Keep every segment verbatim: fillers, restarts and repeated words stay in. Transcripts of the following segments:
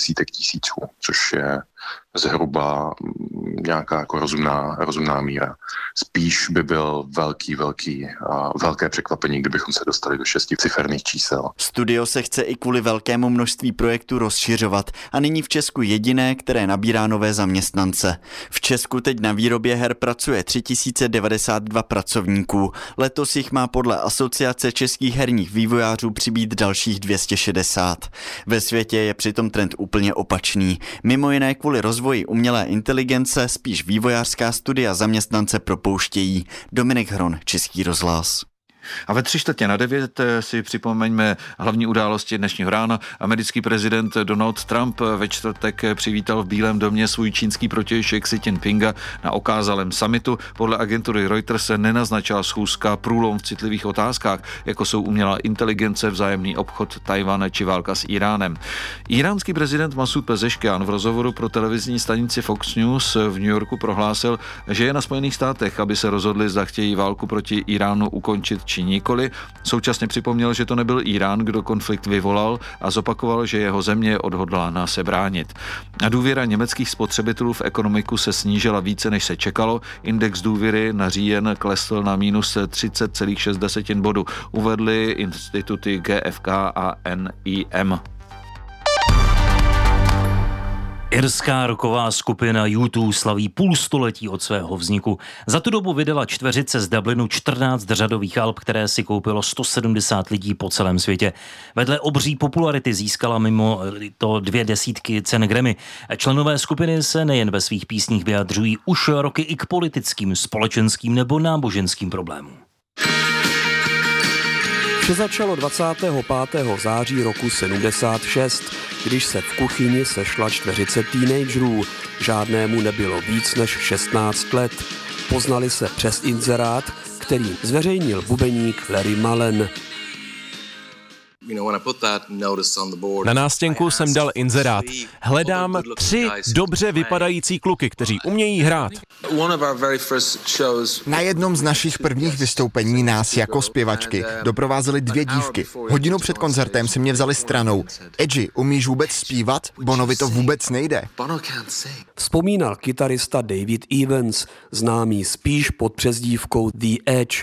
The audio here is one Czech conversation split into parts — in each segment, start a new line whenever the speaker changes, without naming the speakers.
desítek tisíců, což je zhruba nějaká jako rozumná, rozumná míra. Spíš by byl velký, velký, uh, velké překvapení, kdybychom se dostali do šesticiferných čísel.
Studio se chce i kvůli velkému množství projektů rozšiřovat a nyní v Česku jediné, které nabírá nové zaměstnance. V Česku teď na výrobě her pracuje tři tisíce devadesát dva pracovníků. Letos jich má podle Asociace českých herních vývojářů přibýt dalších dvě stě šedesát. Ve světě je přitom trend úplně opačný. Mimo jiné kvůli rozvoji umělé inteligence spíš vývojářská studia zaměstnance propouštějí. Dominik Hron, Český rozhlas.
A ve tři čtvrtě na devět si připomeňme hlavní události dnešního rána. Americký prezident Donald Trump ve čtvrtek přivítal v Bílém domě svůj čínský protějšek Xi Jinpinga na okázalém summitu. Podle agentury Reuters se nenaznačila schůzka průlom v citlivých otázkách, jako jsou umělá inteligence, vzájemný obchod, Tajvan či válka s Iránem. Iránský prezident Masud Pezeškian v rozhovoru pro televizní stanici Fox News v New Yorku prohlásil, že je na Spojených státech, aby se rozhodli, zda chtějí válku proti Iránu ukončit či nikoli. Současně připomněl, že to nebyl Irán, kdo konflikt vyvolal, a zopakoval, že jeho země je odhodlána se bránit. A důvěra německých spotřebitelů v ekonomiku se snížila více, než se čekalo. Index důvěry na říjen klesl na minus třicet celá šest bodu. Uvedly instituty G F K a N I M.
Irská rocková skupina U dva slaví půl století od svého vzniku. Za tu dobu vydala čtveřice z Dublinu čtrnáct řadových alb, které si koupilo sto sedmdesát lidí po celém světě. Vedle obří popularity získala mimo to dvě desítky cen Grammy. Členové skupiny se nejen ve svých písních vyjadřují už roky i k politickým, společenským nebo náboženským problémům.
Vše začalo dvacátého pátého září roku sedmdesát šest, když se v kuchyni sešla čtveřice teenagerů. Žádnému nebylo víc než šestnáct let. Poznali se přes inzerát, který zveřejnil bubeník Larry Mullen.
Na nástěnku jsem dal inzerát. Hledám tři dobře vypadající kluky, kteří umějí hrát.
Na jednom z našich prvních vystoupení nás jako zpěvačky doprovázely dvě dívky. Hodinu před koncertem si mě vzali stranou. Edgy, umíš vůbec zpívat? Bonovi to vůbec nejde.
Vzpomínal kytarista David Evans, známý spíš pod přezdívkou The Edge.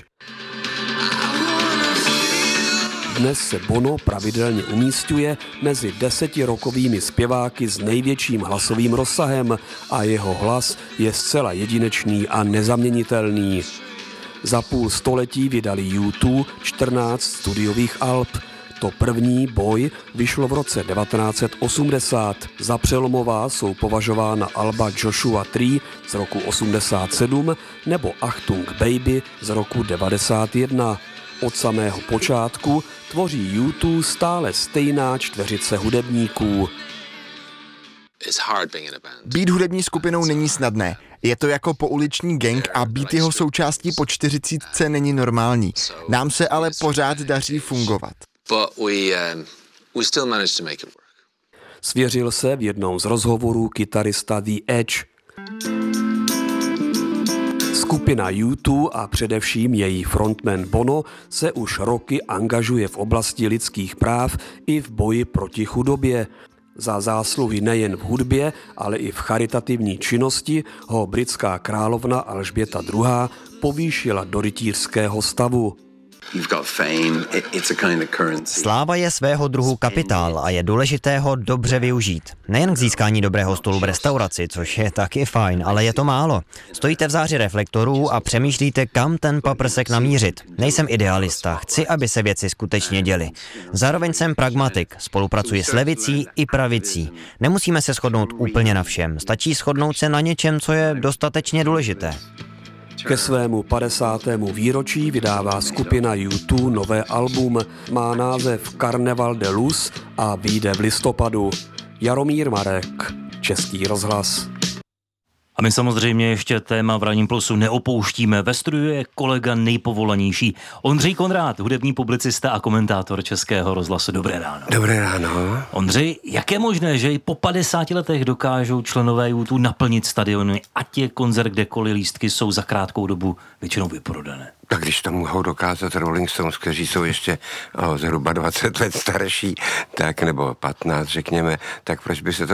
Dnes se Bono pravidelně umísťuje mezi deseti rockovými zpěváky s největším hlasovým rozsahem a jeho hlas je zcela jedinečný a nezaměnitelný. Za půl století vydali U dva čtrnáct studiových alb. To první, Boy, vyšlo v roce devatenáct set osmdesát. Za přelomová jsou považována alba Joshua tři z roku osmdesát sedm nebo Achtung Baby z roku devadesát jedna. Od samého počátku tvoří U dva stále stejná čtveřice hudebníků.
Být hudební skupinou není snadné. Je to jako pouliční gang a být jeho součástí po čtyřicítce není normální. Nám se ale pořád daří fungovat.
Svěřil se v jednom z rozhovorů kytarista The Edge. Skupina U dva a především její frontman Bono se už roky angažuje v oblasti lidských práv i v boji proti chudobě. Za zásluhy nejen v hudbě, ale i v charitativní činnosti ho britská královna Alžběta druhá. povýšila do rytířského stavu.
Sláva je svého druhu kapitál a je důležité ho dobře využít. Nejen k získání dobrého stolu v restauraci, což je taky fajn, ale je to málo. Stojíte v záři reflektorů a přemýšlíte, kam ten paprsek namířit. Nejsem idealista, chci, aby se věci skutečně děly. Zároveň jsem pragmatik, spolupracuji s levicí i pravicí. Nemusíme se shodnout úplně na všem, stačí shodnout se na něčem, co je dostatečně důležité.
Ke svému padesátému výročí vydává skupina U dva nové album, má název Carnaval de Luz a vyjde v listopadu. Jaromír Marek, Český rozhlas.
A my samozřejmě ještě téma v Ranním plusu neopouštíme. Ve studiu je kolega nejpovolanější Ondřej Konrád, hudební publicista a komentátor Českého rozhlasu. Dobré ráno.
Dobré ráno.
Ondřej, jak je možné, že i po padesáti letech dokážou členové U dva naplnit stadiony, ať je koncert kdekoliv, lístky jsou za krátkou dobu většinou vyprodané?
Tak když to mohou dokázat Rolling Stones, kteří jsou ještě o, zhruba dvacet let starší, tak nebo patnáct, řekněme, tak proč by se to